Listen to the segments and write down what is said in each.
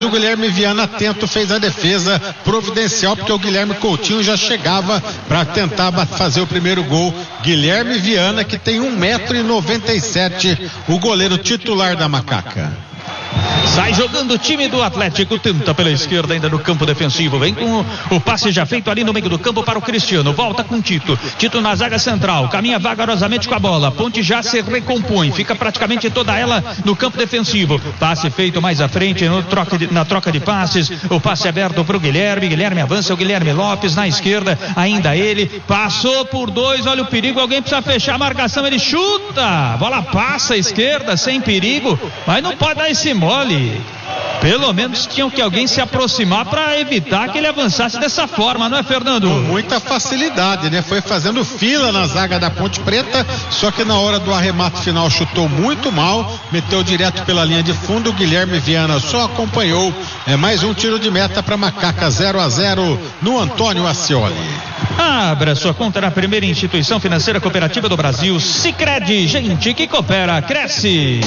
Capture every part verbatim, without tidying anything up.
O Guilherme Viana atento fez a defesa providencial, porque o Guilherme Coutinho já chegava para tentar fazer o primeiro gol. Guilherme Viana, que tem um metro e noventa e sete, o goleiro titular da Macaca. Sai jogando o time do Atlético, tenta pela esquerda ainda no campo defensivo, vem com o, o passe já feito ali no meio do campo para o Cristiano, volta com Tito, Tito na zaga central, caminha vagarosamente com a bola, Ponte já se recompõe, fica praticamente toda ela no campo defensivo, passe feito mais à frente, no troca de, na troca de passes, o passe aberto para o Guilherme, Guilherme avança, o Guilherme Lopes na esquerda, ainda ele, passou por dois, olha o perigo, alguém precisa fechar a marcação, ele chuta, a bola passa à esquerda, sem perigo, mas não pode dar esse mole. Pelo menos tinham que alguém se aproximar para evitar que ele avançasse dessa forma, não é, Fernando? Com muita facilidade, né? Foi fazendo fila na zaga da Ponte Preta, só que na hora do arremate final chutou muito mal, meteu direto pela linha de fundo. O Guilherme Viana só acompanhou. É mais um tiro de meta para Macaca, zero a zero no Antônio Ascioli. Abra sua conta na primeira instituição financeira cooperativa do Brasil, Sicredi, gente que coopera, cresce.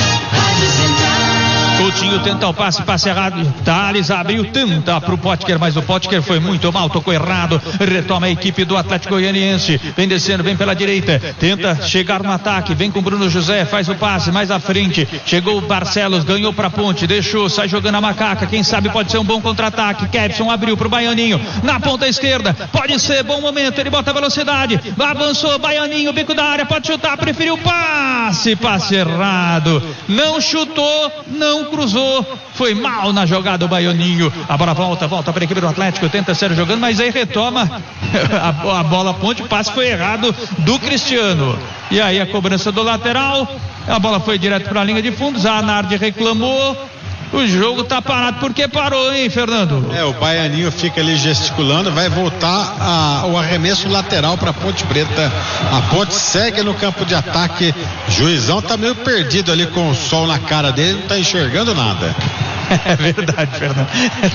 Coutinho tenta o passe, passe errado, Thales abriu, tenta pro Potker, mas o Potker foi muito mal, tocou errado, retoma a equipe do Atlético Goianiense, vem descendo, vem pela direita, tenta chegar no ataque, vem com o Bruno José, faz o passe mais à frente, chegou o Barcelos, ganhou pra Ponte, deixou, sai jogando a Macaca, quem sabe pode ser um bom contra-ataque, Kepson abriu pro Baianinho, na ponta esquerda, pode ser, bom momento, ele bota a velocidade, avançou, Baianinho, bico da área, pode chutar, preferiu passe, passe errado, não chutou, não cruzou, foi mal na jogada o Baianinho, a bola volta, volta para a equipe do Atlético, tenta ser jogando, mas aí retoma a, a bola Ponte, o passe foi errado do Cristiano, e aí a cobrança do lateral, a bola foi direto para a linha de fundo, Zanardi reclamou, o jogo tá parado, porque parou, hein, Fernando? É, o Baianinho fica ali gesticulando, vai voltar a, o arremesso lateral para Ponte Preta. A Ponte segue no campo de ataque. Juizão tá meio perdido ali com o sol na cara dele, não tá enxergando nada. É verdade, Fernando.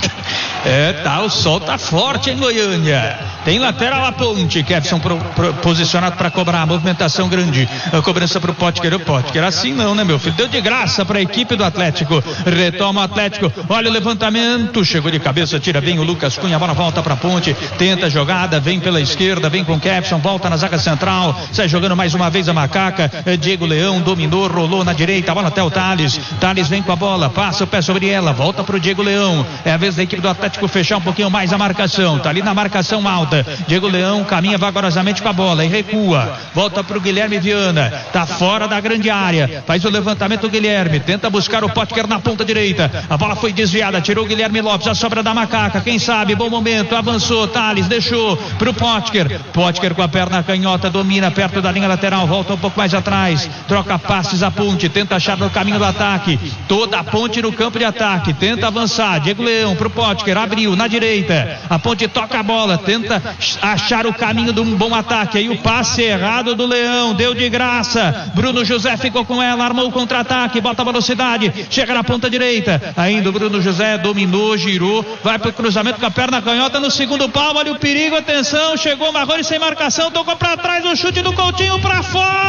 É, tá, o sol tá forte em Goiânia. Tem lateral a Ponte, Kepson pro, pro, posicionado para cobrar, a movimentação grande, a cobrança pro Potker, o Potker, assim não, né, meu filho? Deu de graça para a equipe do Atlético, retoma o Atlético, olha o levantamento, chegou de cabeça, tira bem o Lucas Cunha, a bola volta pra Ponte, tenta a jogada, vem pela esquerda, vem com Kepson, volta na zaga central, sai jogando mais uma vez a Macaca, Diego Leão dominou, rolou na direita, a bola até o Thales, Thales vem com a bola, passa o pé sobre ela, volta pro Diego Leão, é a vez da equipe do Atlético fechar um pouquinho mais a marcação, tá ali na marcação alta, Diego Leão caminha vagarosamente com a bola e recua, volta pro Guilherme Viana, tá fora da grande área, faz o levantamento o Guilherme, tenta buscar o Potker na ponta direita, a bola foi desviada, tirou o Guilherme Lopes, a sobra da Macaca, quem sabe, bom momento, avançou, Thales deixou pro Potker, Potker com a perna canhota, domina perto da linha lateral, volta um pouco mais atrás, troca passes a Ponte, tenta achar no caminho do ataque, toda a Ponte no campo de ataque, tenta avançar, Diego Leão pro Potker, abriu na direita, a Ponte toca a bola, tenta achar o caminho de um bom ataque, aí o passe errado do Leão, deu de graça, Bruno José ficou com ela, armou o contra-ataque, bota a velocidade, chega na ponta direita, ainda o Bruno José dominou, girou, vai pro cruzamento com a perna canhota no segundo pau, olha o perigo, atenção, chegou o Marrone sem marcação, tocou pra trás, o chute do Coutinho pra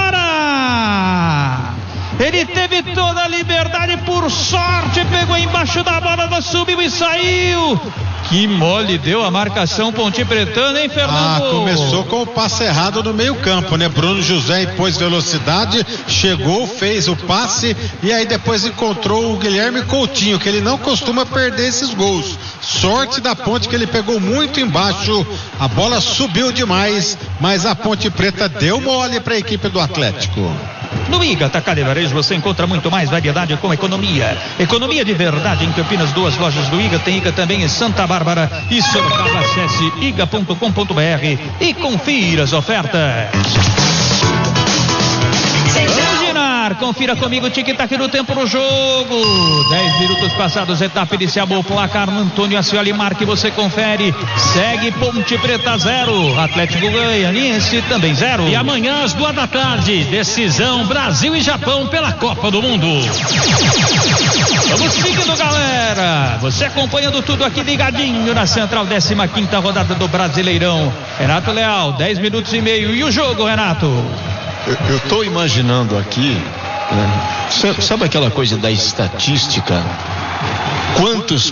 fora, ele teve toda a liberdade, por sorte pegou embaixo da bola, subiu e saiu. Que mole deu a marcação Ponte Pretana, hein, Fernando? Ah, começou com o passe errado no meio campo, né? Bruno José impôs velocidade, chegou, fez o passe e aí depois encontrou o Guilherme Coutinho, que ele não costuma perder esses gols. Sorte da Ponte que ele pegou muito embaixo, a bola subiu demais, mas a Ponte Preta deu mole para a equipe do Atlético. No Iga Atacado e Varejo você encontra muito mais variedade com economia. Economia de verdade em Campinas, duas lojas do Iga, tem Iga também em Santa Bárbara e Sorocaba. Acesse iga ponto com ponto br e confira as ofertas. Confira comigo o tic-tac do tempo no jogo. dez minutos passados, etapa inicial, o placar no Antônio Ascioli marque, você confere. Segue Ponte Preta zero, Atlético Goianiense também zero. E amanhã às duas da tarde, decisão Brasil e Japão pela Copa do Mundo. Vamos seguindo, galera. Você acompanhando tudo aqui ligadinho na Central, décima quinta rodada do Brasileirão. Renato Leal, dez minutos e meio. E o jogo, Renato? Eu estou imaginando aqui, né? Sabe aquela coisa da estatística? Quantos